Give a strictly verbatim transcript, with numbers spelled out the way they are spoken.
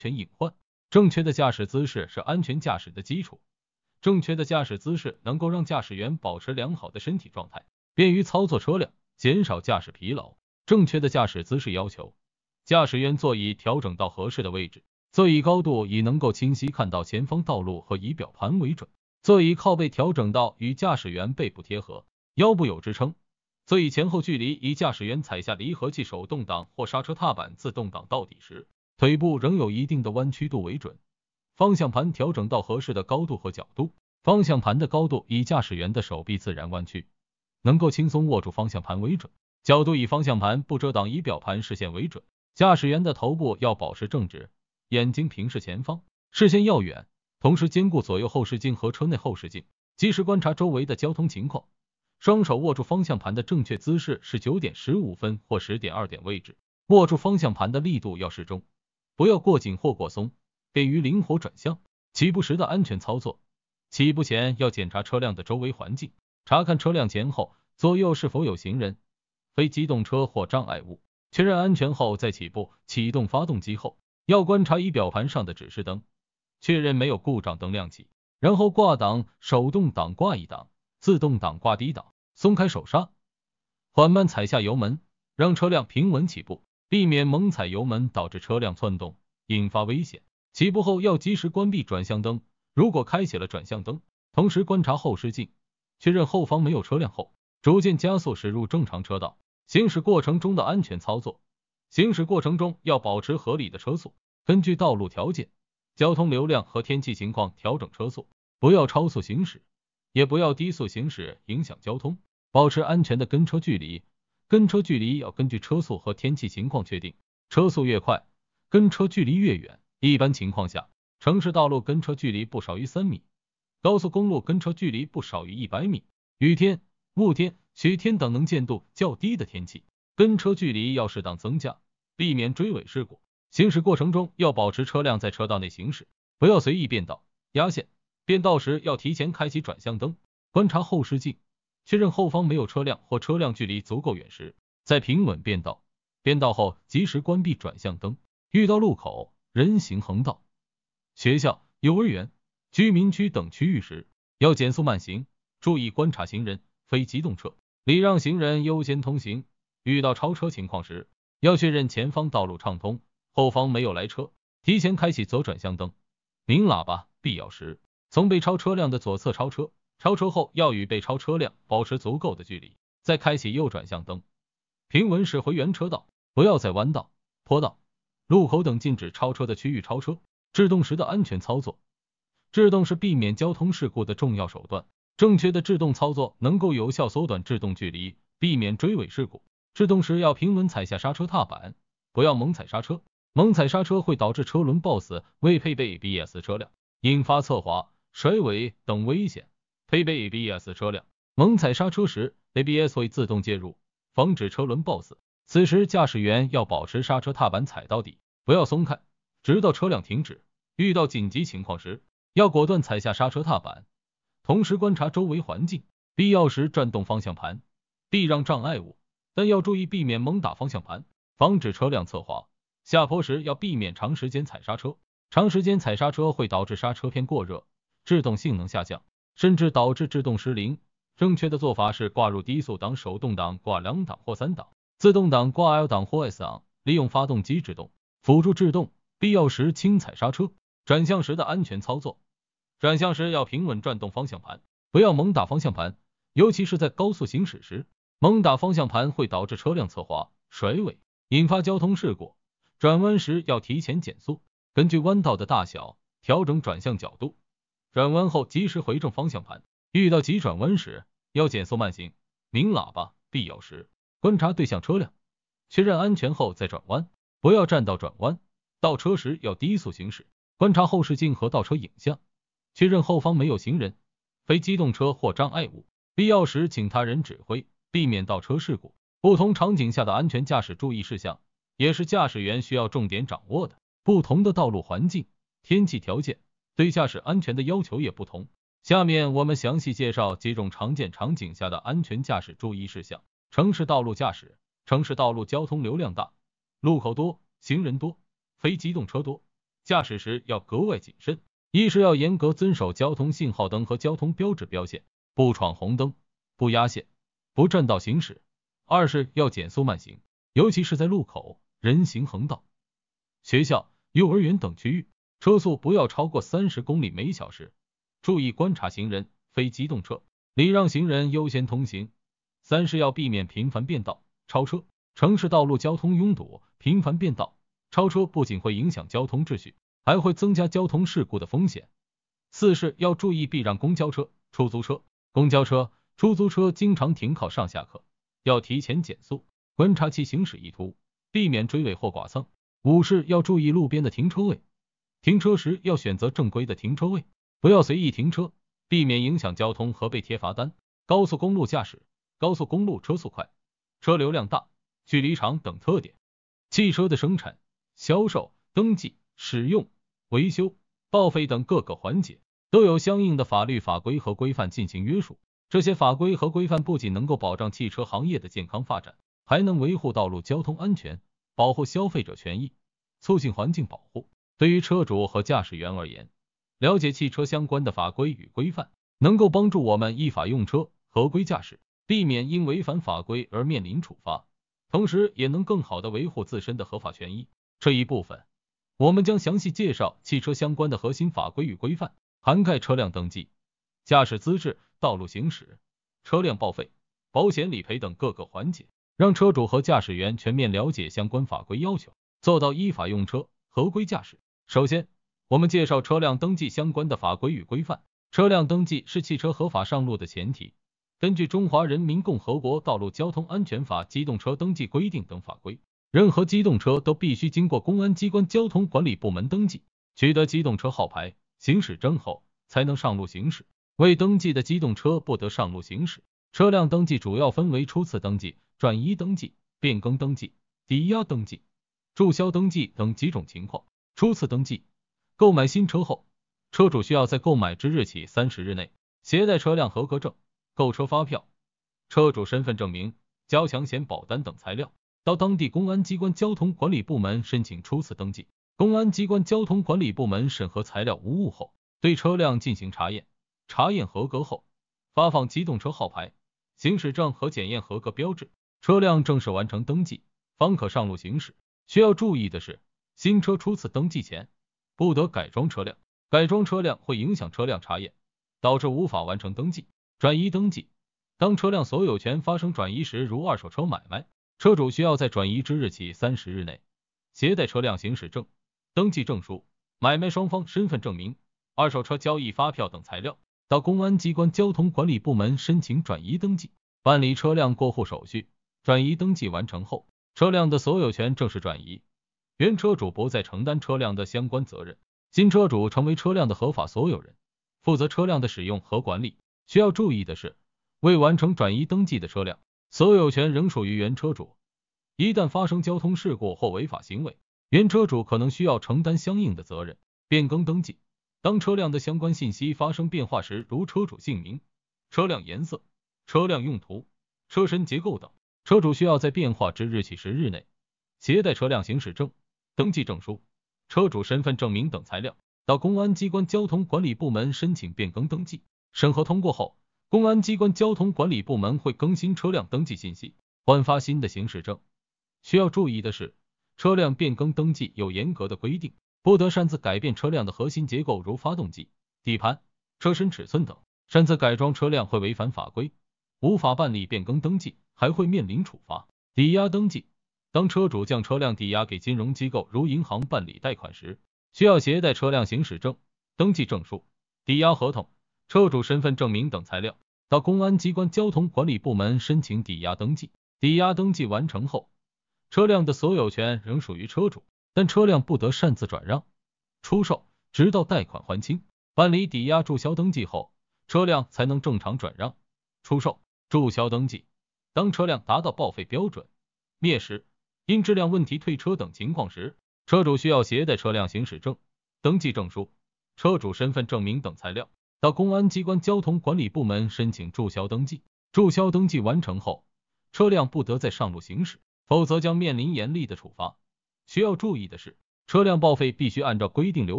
全隐患。正确的驾驶姿势是安全驾驶的基础。正确的驾驶姿势能够让驾驶员保持良好的身体状态，便于操作车辆，减少驾驶疲劳。正确的驾驶姿势要求驾驶员座椅调整到合适的位置，座椅高度以能够清晰看到前方道路和仪表盘为准，座椅靠背调整到与驾驶员背部贴合，腰部有支撑。座椅前后距离以驾驶员踩下离合器手动挡或刹车踏板自动挡到底时，腿部仍有一定的弯曲度为准。方向盘调整到合适的高度和角度，方向盘的高度以驾驶员的手臂自然弯曲，能够轻松握住方向盘为准，角度以方向盘不遮挡仪表盘视线为准。驾驶员的头部要保持正直，眼睛平视前方，视线要远，同时兼顾左右后视镜和车内后视镜，及时观察周围的交通情况。双手握住方向盘的正确姿势是九点十五分或十点二点位置，握住方向盘的力度要适中，不要过紧或过松，便于灵活转向。起步时的安全操作，起步前要检查车辆的周围环境，查看车辆前后左右是否有行人、非机动车或障碍物，确认安全后再起步。启动发动机后，要观察仪表盘上的指示灯，确认没有故障灯亮起，然后挂档，手动挡挂一档，自动挡挂低档，松开手刹，缓慢踩下油门，让车辆平稳起步，避免猛踩油门导致车辆窜动，引发危险。起步后要及时关闭转向灯，如果开启了转向灯，同时观察后视镜，确认后方没有车辆后，逐渐加速驶入正常车道。行驶过程中的安全操作，行驶过程中要保持合理的车速，根据道路条件、交通流量和天气情况调整车速，不要超速行驶，也不要低速行驶影响交通，保持安全的跟车距离。跟车距离要根据车速和天气情况确定，车速越快，跟车距离越远。一般情况下，城市道路跟车距离不少于三米，高速公路跟车距离不少于一百米。雨天、雾天、雪天等能见度较低的天气，跟车距离要适当增加，避免追尾事故。行驶过程中要保持车辆在车道内行驶，不要随意变道、压线。变道时要提前开启转向灯，观察后视镜，确认后方没有车辆或车辆距离足够远时，再平稳变道。变道后及时关闭转向灯。遇到路口、人行横道、学校、幼儿园、居民区等区域时，要减速慢行，注意观察行人、非机动车，礼让行人优先通行。遇到超车情况时，要确认前方道路畅通，后方没有来车，提前开启左转向灯。鸣喇叭，必要时从被超车辆的左侧超车，超车后要与被超车辆保持足够的距离，再开启右转向灯。平稳驶回原车道，不要在弯道、坡道、路口等禁止超车的区域超车。制动时的安全操作，制动是避免交通事故的重要手段。正确的制动操作能够有效缩短制动距离，避免追尾事故。制动时要平稳踩下刹车踏板，不要猛踩刹车，猛踩刹车会导致车轮抱死未配备 A B S 车辆，引发侧滑、甩尾等危险。配备 A B S 车辆，猛踩刹车时 A B S 会自动介入，防止车轮抱死。此时驾驶员要保持刹车踏板踩到底，不要松开，直到车辆停止。遇到紧急情况时，要果断踩下刹车踏板，同时观察周围环境，必要时转动方向盘，避让障碍物，但要注意避免猛打方向盘，防止车辆侧滑。下坡时要避免长时间踩刹车，长时间踩刹车会导致刹车片过热，制动性能下降，甚至导致制动失灵。正确的做法是挂入低速档，手动挡挂两档或三档，自动挡挂 L 档或 S 档，利用发动机制动，辅助制动，必要时轻踩刹车。转向时的安全操作，转向时要平稳转动方向盘，不要猛打方向盘，尤其是在高速行驶时，猛打方向盘会导致车辆侧滑、甩尾，引发交通事故。转弯时要提前减速，根据弯道的大小调整转向角度，转弯后及时回正方向盘。遇到急转弯时要减速慢行，鸣喇叭，必要时观察对向车辆，确认安全后再转弯，不要占道转弯。倒车时要低速行驶，观察后视镜和倒车影像，确认后方没有行人、非机动车或障碍物，必要时请他人指挥，避免倒车事故。不同场景下的安全驾驶注意事项，也是驾驶员需要重点掌握的。不同的道路环境、天气条件对驾驶安全的要求也不同。下面我们详细介绍几种常见场景下的安全驾驶注意事项。城市道路驾驶，城市道路交通流量大，路口多，行人多，非机动车多， 驾驶时要格外谨慎。一是要严格遵守交通信号灯和交通标志标线，不闯红灯，不压线，不占道行驶。二是要减速慢行，尤其是在路口、人行横道、学校、幼儿园等区域，车速不要超过三十公里每小时。注意观察行人、非机动车，礼让行人优先通行。三是要避免频繁变道、超车。城市道路交通拥堵，频繁变道、超车不仅会影响交通秩序，还会增加交通事故的风险。四是要注意避让公交车、出租车。公交车、出租车经常停靠上下客，要提前减速，观察其行驶意图，避免追尾或剐蹭。五是要注意路边的停车位，停车时要选择正规的停车位，不要随意停车，避免影响交通和被贴罚单。高速公路驾驶，高速公路车速快，车流量大，距离长等特点。汽车的生产、销售、登记、使用、维修、报废等各个环节都有相应的法律法规和规范进行约束。这些法规和规范不仅能够保障汽车行业的健康发展，还能维护道路交通安全，保护消费者权益，促进环境保护。对于车主和驾驶员而言，了解汽车相关的法规与规范，能够帮助我们依法用车、合规驾驶，避免因违反法规而面临处罚，同时也能更好地维护自身的合法权益。这一部分，我们将详细介绍汽车相关的核心法规与规范，涵盖车辆登记、驾驶资质、道路行驶、车辆报废、保险理赔等各个环节，让车主和驾驶员全面了解相关法规要求，做到依法用车、合规驾驶。首先，我们介绍车辆登记相关的法规与规范。车辆登记是汽车合法上路的前提。根据《中华人民共和国道路交通安全法》机动车登记规定等法规，任何机动车都必须经过公安机关交通管理部门登记，取得机动车号牌、行驶证后才能上路行驶。未登记的机动车不得上路行驶。车辆登记主要分为初次登记、转移登记、变更登记、抵押登记、注销登记等几种情况。初次登记，购买新车后，车主需要在购买之日起三十日内携带车辆合格证、购车发票、车主身份证明、交强险保单等材料，到当地公安机关交通管理部门申请初次登记。公安机关交通管理部门审核材料无误后，对车辆进行查验，查验合格后，发放机动车号牌、行驶证和检验合格标志，车辆正式完成登记，方可上路行驶。需要注意的是，新车初次登记前不得改装车辆，改装车辆会影响车辆查验，导致无法完成登记。转移登记，当车辆所有权发生转移时，如二手车买卖，车主需要在转移之日起三十日内携带车辆行驶证、登记证书、买卖双方身份证明、二手车交易发票等材料，到公安机关交通管理部门申请转移登记，办理车辆过户手续。转移登记完成后，车辆的所有权正式转移，原车主不再承担车辆的相关责任，新车主成为车辆的合法所有人，负责车辆的使用和管理。需要注意的是，未完成转移登记的车辆，所有权仍属于原车主。一旦发生交通事故或违法行为，原车主可能需要承担相应的责任。变更登记，当车辆的相关信息发生变化时，如车主姓名、车辆颜色、车辆用途、车身结构等，车主需要在变化之日起十日内携带车辆行驶证、登记证书、车主身份证明等材料，到公安机关交通管理部门申请变更登记。审核通过后，公安机关交通管理部门会更新车辆登记信息，换发新的行驶证。需要注意的是，车辆变更登记有严格的规定，不得擅自改变车辆的核心结构，如发动机、底盘、车身尺寸等。擅自改装车辆会违反法规，无法办理变更登记，还会面临处罚。抵押登记，当车主将车辆抵押给金融机构如银行办理贷款时，需要携带车辆行驶证、登记证书、抵押合同、车主身份证明等材料，到公安机关交通管理部门申请抵押登记。抵押登记完成后，车辆的所有权仍属于车主，但车辆不得擅自转让、出售，直到贷款还清。办理抵押注销登记后，车辆才能正常转让、出售。注销登记，当车辆达到报废标准、灭失、因质量问题退车等情况时，车主需要携带车辆行驶证、登记证书、车主身份证明等材料，到公安机关交通管理部门申请注销登记。注销登记完成后，车辆不得再上路行驶，否则将面临严厉的处罚。需要注意的是， 车辆报废必须按照规定流